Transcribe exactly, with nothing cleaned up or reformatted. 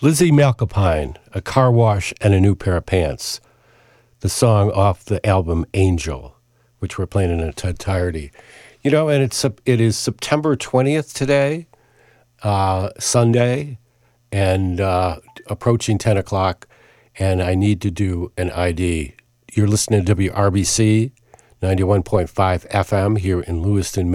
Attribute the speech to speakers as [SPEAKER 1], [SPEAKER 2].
[SPEAKER 1] Lizzie Malkapine, A Car Wash and a New Pair of Pants, the song off the album Angel, which we're playing in its entirety. You know, and it's it is September twentieth today, uh, Sunday, and uh, approaching ten o'clock, and I need to do an I D. You're listening to W R B C, ninety-one point five F M here in Lewiston,